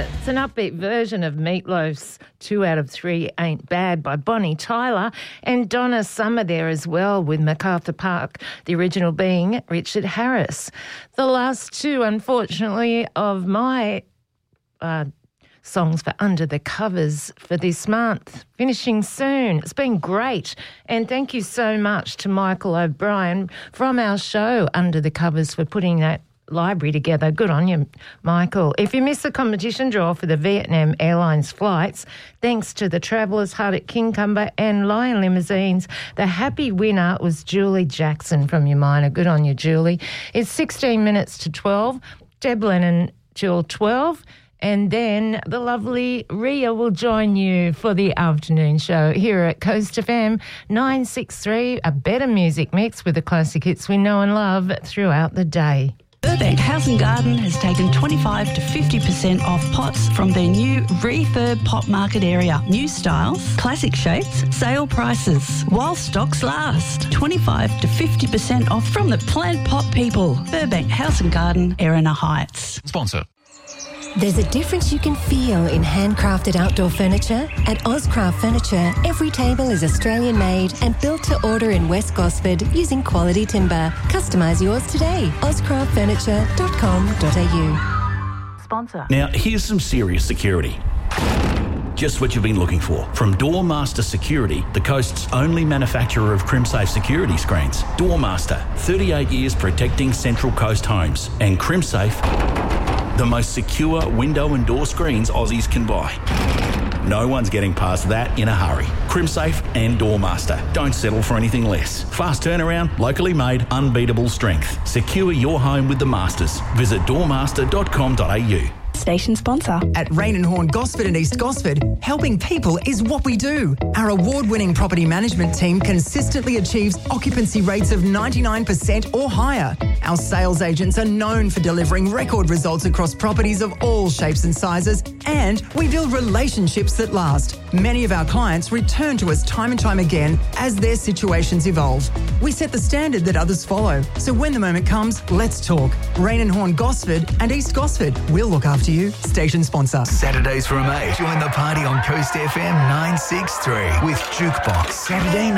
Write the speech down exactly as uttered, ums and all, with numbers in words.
It's an upbeat version of Meatloaf's Two Out of Three Ain't Bad by Bonnie Tyler, and Donna Summer there as well, with MacArthur Park, the original being Richard Harris. The last two, unfortunately, of my uh, songs for Under the Covers for this month. Finishing soon. It's been great. And thank you so much to Michael O'Brien from our show Under the Covers for putting that library together. Good on you, Michael. If you missed the competition draw for the Vietnam Airlines flights, thanks to the Travellers Hut at Kincumber and Lion Limousines, the happy winner was Julie Jackson from Umina. Good on you, Julie. It's sixteen minutes to twelve. Deb Lennon till twelve. And then the lovely Ria will join you for the afternoon show here at Coast F M nine sixty-three, a better music mix with the classic hits we know and love throughout the day. Burbank House and Garden has taken twenty-five to fifty percent off pots from their new refurb pot market area. New styles, classic shapes, sale prices. While stocks last. twenty-five to fifty percent off from the plant pot people. Burbank House and Garden, Erina Heights. Sponsor. There's a difference you can feel in handcrafted outdoor furniture. At Ozcraft Furniture, every table is Australian-made and built to order in West Gosford using quality timber. Customise yours today. ozcraft furniture dot com dot a u. Sponsor. Now, here's some serious security. Just what you've been looking for. From Doormaster Security, the coast's only manufacturer of CrimSafe security screens. Doormaster, thirty-eight years protecting Central Coast homes. And CrimSafe, the most secure window and door screens Aussies can buy. No one's getting past that in a hurry. CrimSafe and Doormaster. Don't settle for anything less. Fast turnaround, locally made, unbeatable strength. Secure your home with the Masters. Visit doormaster dot com dot a u. Station sponsor. At Rain and Horn Gosford and East Gosford, helping people is what we do. Our award-winning property management team consistently achieves occupancy rates of ninety-nine percent or higher. Our sales agents are known for delivering record results across properties of all shapes and sizes, and we build relationships that last. Many of our clients return to us time and time again as their situations evolve. We set the standard that others follow, so when the moment comes, let's talk. Rain and Horn Gosford and East Gosford, we'll look after you. Station sponsor. Saturdays from eight. Join the party on Coast F M nine sixty-three with Jukebox. Saturday